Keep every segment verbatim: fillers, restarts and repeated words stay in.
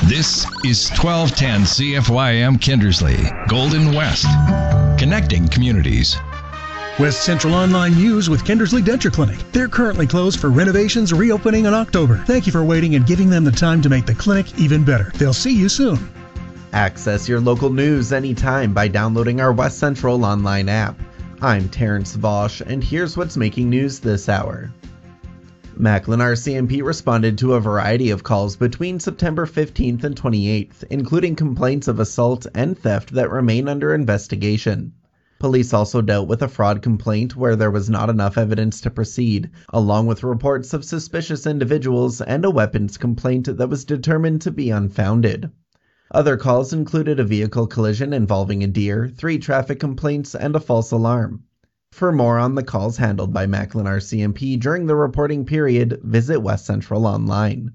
This is twelve ten C F Y M Kindersley, Golden West, connecting communities. West Central Online News with Kindersley Denture Clinic. They're currently closed for renovations, reopening in October. Thank you for waiting and giving them the time to make the clinic even better. They'll see you soon. Access your local news anytime by downloading our West Central Online app. I'm Terrence Vosch, and here's what's making news this hour. Macklin R C M P responded to a variety of calls between September fifteenth and twenty-eighth, including complaints of assault and theft that remain under investigation. Police also dealt with a fraud complaint where there was not enough evidence to proceed, along with reports of suspicious individuals and a weapons complaint that was determined to be unfounded. Other calls included a vehicle collision involving a deer, three traffic complaints, and a false alarm. For more on the calls handled by Macklin R C M P during the reporting period, visit West Central Online.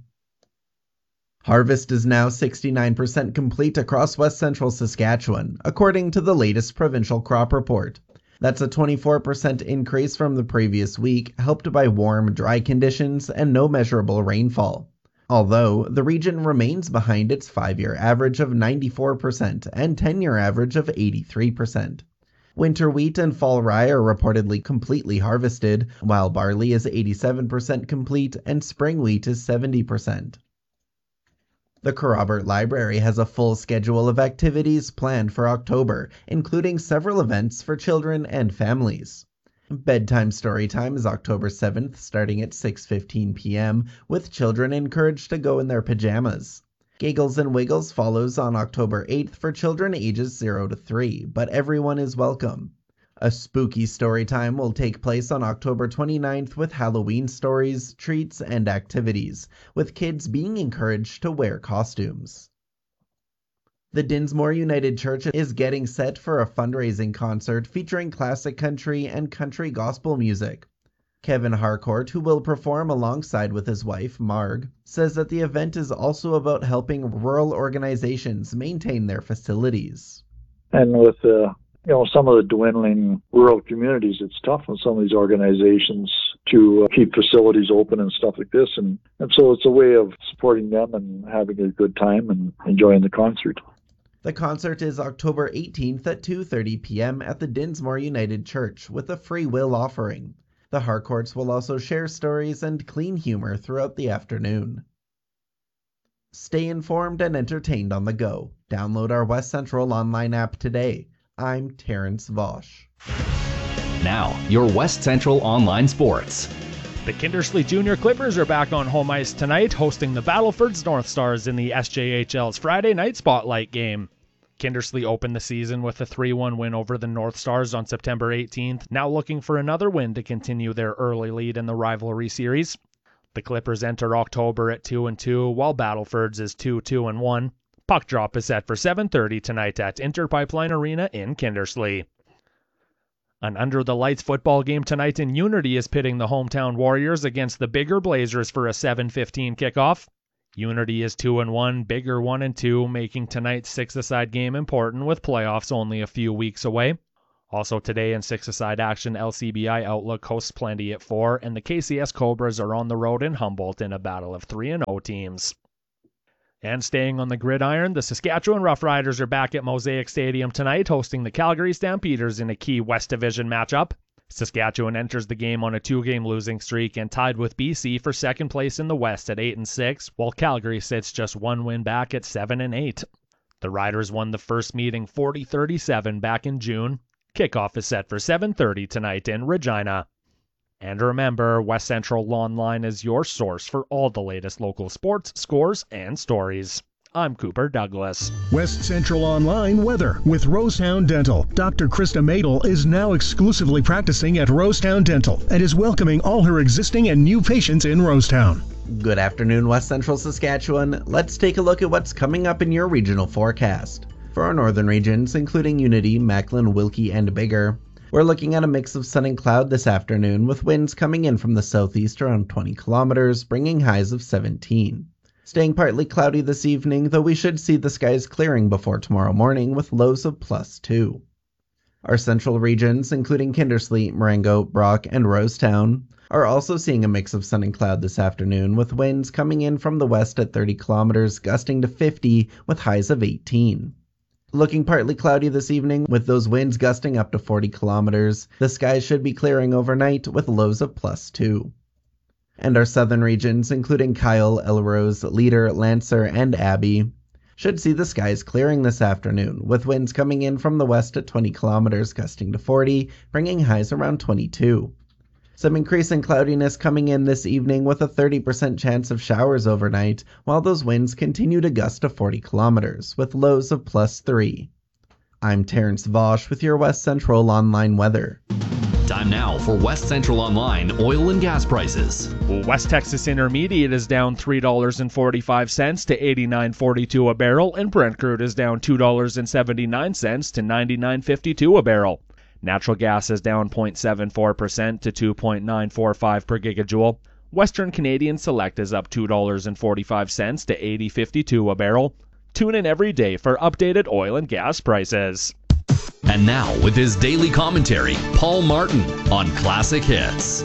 Harvest is now sixty-nine percent complete across West Central Saskatchewan, according to the latest provincial crop report. That's a twenty-four percent increase from the previous week, helped by warm, dry conditions and no measurable rainfall. Although, the region remains behind its five-year average of ninety-four percent and ten-year average of eighty-three percent. Winter wheat and fall rye are reportedly completely harvested, while barley is eighty-seven percent complete and spring wheat is seventy percent. The Kerrobert Library has a full schedule of activities planned for October, including several events for children and families. Bedtime Storytime is October seventh, starting at six fifteen p.m., with children encouraged to go in their pajamas. Giggles and Wiggles follows on October eighth for children ages zero to three, but everyone is welcome. A Spooky Storytime will take place on October twenty-ninth with Halloween stories, treats, and activities, with kids being encouraged to wear costumes. The Dinsmore United Church is getting set for a fundraising concert featuring classic country and country gospel music. Kevin Harcourt, who will perform alongside with his wife, Marg, says that the event is also about helping rural organizations maintain their facilities. And with uh, you know some of the dwindling rural communities, it's tough on some of these organizations to uh, keep facilities open and stuff like this. And, and so it's a way of supporting them and having a good time and enjoying the concert. The concert is October eighteenth at two thirty p.m. at the Dinsmore United Church with a free will offering. The Harcourts will also share stories and clean humor throughout the afternoon. Stay informed and entertained on the go. Download our West Central Online app today. I'm Terrence Vosch. Now, your West Central Online Sports. The Kindersley Junior Clippers are back on home ice tonight, hosting the Battlefords North Stars in the S J H L's Friday night spotlight game. Kindersley opened the season with a three one win over the North Stars on September eighteenth, now looking for another win to continue their early lead in the rivalry series. The Clippers enter October at two and two, while Battlefords is two two and one. Puck drop is set for seven thirty tonight at Interpipeline Arena in Kindersley. An under-the-lights football game tonight in Unity is pitting the hometown Warriors against the Bigger Blazers for a seven fifteen kickoff. Unity is two and one, Bigger one and two, making tonight's six-a-side game important with playoffs only a few weeks away. Also today in six-a-side action, L C B I Outlook hosts Plenty at four, and the K C S Cobras are on the road in Humboldt in a battle of three and oh teams. And staying on the gridiron, the Saskatchewan Roughriders are back at Mosaic Stadium tonight, hosting the Calgary Stampeders in a key West Division matchup. Saskatchewan enters the game on a two-game losing streak and tied with B C for second place in the West at eight and six, while Calgary sits just one win back at seven and eight. The Riders won the first meeting forty thirty-seven back in June. Kickoff is set for seven thirty tonight in Regina. And remember, West Central Online is your source for all the latest local sports, scores, and stories. I'm Cooper Douglas. West Central Online weather with Rosetown Dental. Doctor Krista Madel is now exclusively practicing at Rosetown Dental and is welcoming all her existing and new patients in Rosetown. Good afternoon, West Central Saskatchewan. Let's take a look at what's coming up in your regional forecast. For our northern regions, including Unity, Macklin, Wilkie, and Bigger, we're looking at a mix of sun and cloud this afternoon with winds coming in from the southeast around twenty kilometers, bringing highs of seventeen. Staying partly cloudy this evening, though we should see the skies clearing before tomorrow morning with lows of plus two. Our central regions, including Kindersley, Marengo, Brock, and Rosetown, are also seeing a mix of sun and cloud this afternoon, with winds coming in from the west at thirty kilometers, gusting to fifty with highs of eighteen. Looking partly cloudy this evening, with those winds gusting up to forty kilometers. The skies should be clearing overnight with lows of plus two. And our southern regions, including Kyle, Elrose, Leader, Lancer, and Abbey, should see the skies clearing this afternoon, with winds coming in from the west at twenty kilometers, gusting to forty, bringing highs around twenty-two. Some increasing cloudiness coming in this evening with a thirty percent chance of showers overnight, while those winds continue to gust to forty kilometers, with lows of plus three. I'm Terrence Vosch with your West Central Online weather. Time now for West Central Online oil and gas prices. West Texas Intermediate is down three dollars and forty-five cents to eighty-nine forty-two a barrel, and Brent crude is down two dollars and seventy-nine cents to ninety-nine fifty-two a barrel. Natural gas is down zero point seven four percent to two point nine four five per gigajoule. Western Canadian Select is up two dollars and forty-five cents to eighty fifty-two a barrel. Tune in every day for updated oil and gas prices. And now, with his daily commentary, Paul Martin on Classic Hits.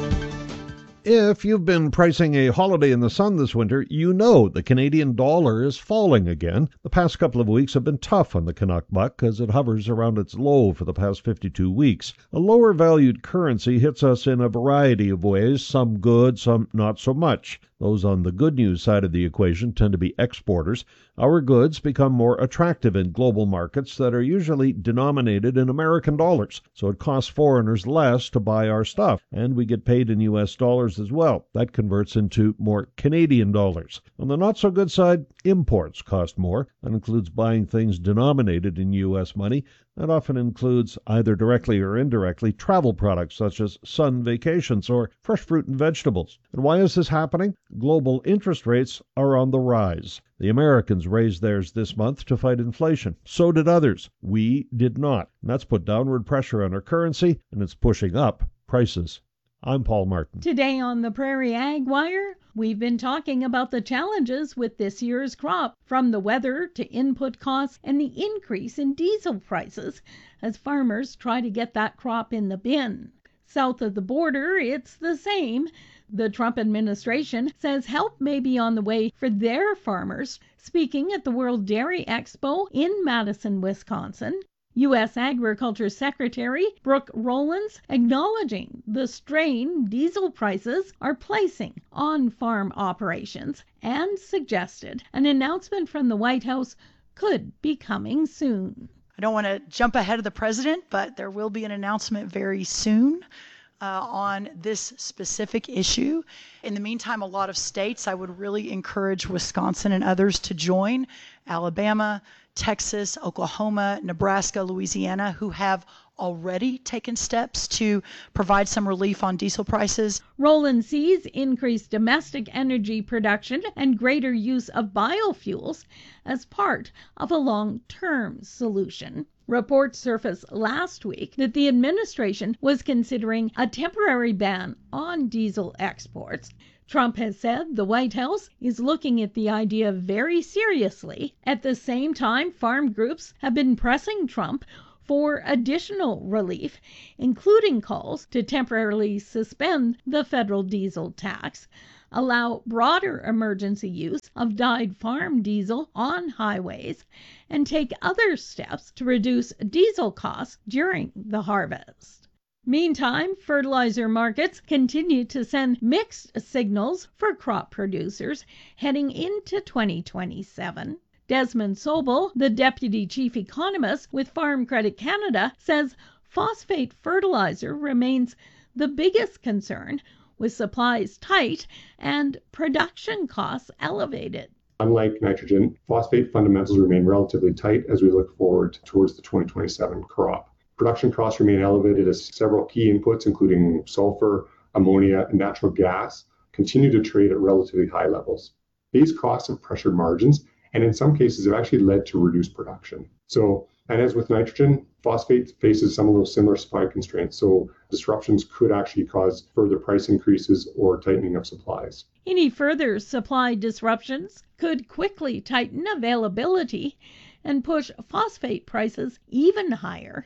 If you've been pricing a holiday in the sun this winter, you know the Canadian dollar is falling again. The past couple of weeks have been tough on the Canuck buck as it hovers around its low for the past fifty-two weeks. A lower valued currency hits us in a variety of ways, some good, some not so much. Those on the good news side of the equation tend to be exporters. Our goods become more attractive in global markets that are usually denominated in American dollars, so it costs foreigners less to buy our stuff, and we get paid in U S dollars as well. That converts into more Canadian dollars. On the not-so-good side, imports cost more. That includes buying things denominated in U S money. That often includes, either directly or indirectly, travel products such as sun vacations or fresh fruit and vegetables. And why is this happening? Global interest rates are on the rise. The Americans raised theirs this month to fight inflation. So did others. We did not. And that's put downward pressure on our currency, and it's pushing up prices. I'm Paul Martin. Today on the Prairie Ag Wire, we've been talking about the challenges with this year's crop, from the weather to input costs and the increase in diesel prices as farmers try to get that crop in the bin. South of the border, it's the same. The Trump administration says help may be on the way for their farmers. Speaking at the World Dairy Expo in Madison, Wisconsin, U S Agriculture Secretary Brooke Rollins acknowledging the strain diesel prices are placing on farm operations and suggested an announcement from the White House could be coming soon. I don't want to jump ahead of the president, but there will be an announcement very soon uh, on this specific issue. In the meantime, a lot of states, I would really encourage Wisconsin and others to join, Alabama, Texas, Oklahoma, Nebraska, Louisiana, who have already taken steps to provide some relief on diesel prices. Roland sees increased domestic energy production and greater use of biofuels as part of a long-term solution. Reports surfaced last week that the administration was considering a temporary ban on diesel exports. Trump has said the White House is looking at the idea very seriously. At the same time, farm groups have been pressing Trump for additional relief, including calls to temporarily suspend the federal diesel tax, allow broader emergency use of dyed farm diesel on highways, and take other steps to reduce diesel costs during the harvest. Meantime, fertilizer markets continue to send mixed signals for crop producers heading into twenty twenty-seven. Desmond Sobel, the deputy chief economist with Farm Credit Canada, says phosphate fertilizer remains the biggest concern, with supplies tight and production costs elevated. Unlike nitrogen, phosphate fundamentals remain relatively tight as we look forward towards the twenty twenty-seven crop. Production costs remain elevated as several key inputs, including sulfur, ammonia, and natural gas, continue to trade at relatively high levels. These costs have pressured margins, and in some cases have actually led to reduced production. So, and as with nitrogen, phosphate faces some of those similar supply constraints, so disruptions could actually cause further price increases or tightening of supplies. Any further supply disruptions could quickly tighten availability and push phosphate prices even higher.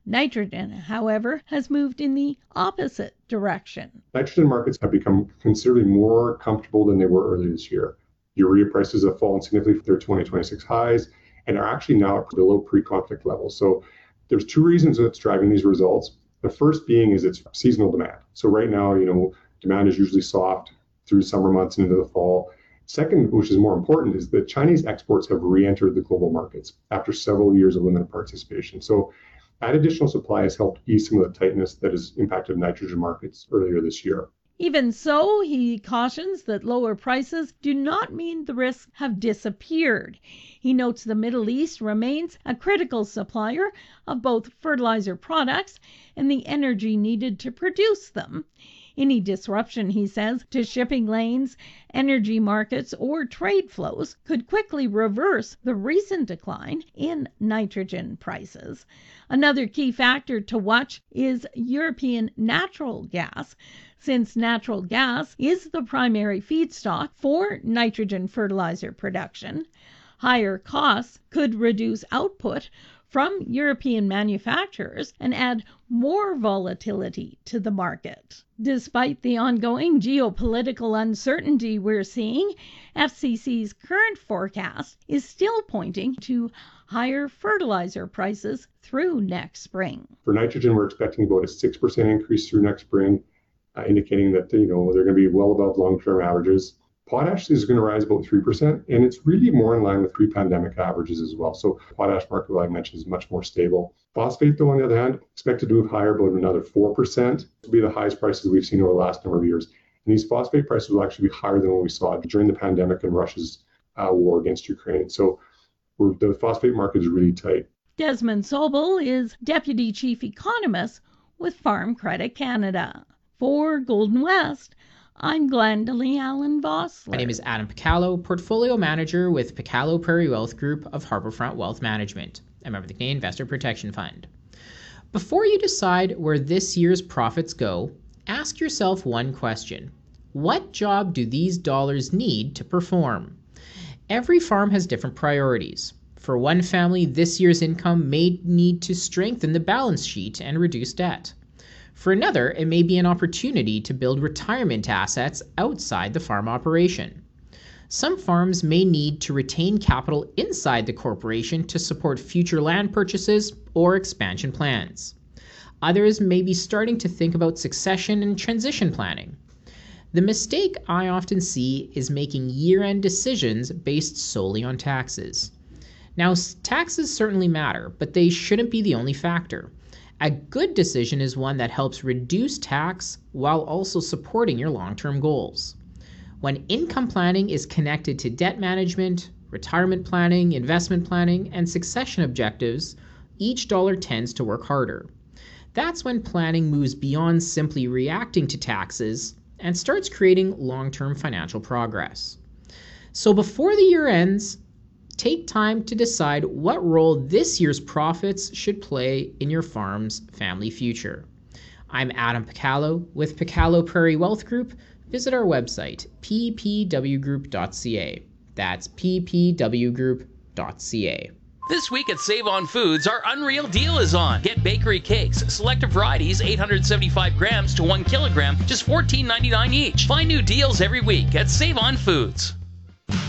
Nitrogen, however, has moved in the opposite direction. Nitrogen markets have become considerably more comfortable than they were earlier this year. Urea prices have fallen significantly from their twenty twenty-six highs and are actually now below pre-conflict levels. So there's two reasons that's driving these results. The first being is it's seasonal demand. So right now, you know, demand is usually soft through summer months and into the fall. Second, which is more important, is that Chinese exports have re-entered the global markets after several years of limited participation. So that additional supply has helped ease some of the tightness that has impacted nitrogen markets earlier this year. Even so, he cautions that lower prices do not mean the risks have disappeared. He notes the Middle East remains a critical supplier of both fertilizer products and the energy needed to produce them. Any disruption, he says, to shipping lanes, energy markets, or trade flows could quickly reverse the recent decline in nitrogen prices. Another key factor to watch is European natural gas, since natural gas is the primary feedstock for nitrogen fertilizer production. Higher costs could reduce output from European manufacturers and add more volatility to the market. Despite the ongoing geopolitical uncertainty we're seeing, F C C's current forecast is still pointing to higher fertilizer prices through next spring. For nitrogen, we're expecting about a six percent increase through next spring, uh, indicating that, you know, they're going to be well above long-term averages. Potash is going to rise about three percent, and it's really more in line with pre-pandemic averages as well. So potash market, like I mentioned, is much more stable. Phosphate, though, on the other hand, expected to move higher about another four percent. This will be the highest prices we've seen over the last number of years. And these phosphate prices will actually be higher than what we saw during the pandemic and Russia's uh, war against Ukraine. So we're, the phosphate market is really tight. Desmond Sobel is Deputy Chief Economist with Farm Credit Canada. For Golden West, I'm Glendalee Allen Vossler. My name is Adam Picallo, Portfolio Manager with Picallo Prairie Wealth Group of Harbourfront Wealth Management, a member of the Canadian Investor Protection Fund. Before you decide where this year's profits go, ask yourself one question. What job do these dollars need to perform? Every farm has different priorities. For one family, this year's income may need to strengthen the balance sheet and reduce debt. For another, it may be an opportunity to build retirement assets outside the farm operation. Some farms may need to retain capital inside the corporation to support future land purchases or expansion plans. Others may be starting to think about succession and transition planning. The mistake I often see is making year-end decisions based solely on taxes. Now, taxes certainly matter, but they shouldn't be the only factor. A good decision is one that helps reduce tax while also supporting your long-term goals. When income planning is connected to debt management, retirement planning, investment planning, and succession objectives, each dollar tends to work harder. That's when planning moves beyond simply reacting to taxes and starts creating long-term financial progress. So before the year ends, take time to decide what role this year's profits should play in your farm's family future. I'm Adam Picallo with Picallo Prairie Wealth Group. Visit our website, p p w group dot c a. That's p p w group dot c a. This week at Save On Foods, our Unreal Deal is on. Get bakery cakes, selected varieties, eight hundred seventy-five grams to one kilogram, just fourteen ninety-nine each. Find new deals every week at Save On Foods.